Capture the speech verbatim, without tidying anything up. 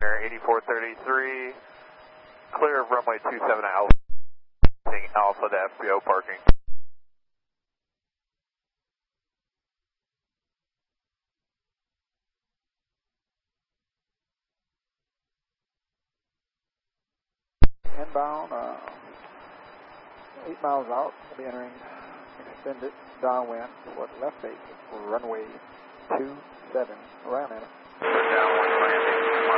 eighty-four thirty-three, clear of runway two seven Alpha, Alpha to F B O parking. Inbound, uh, eight miles out, we'll be entering extended downwind toward left base for runway two seven, around it. Downwind landing.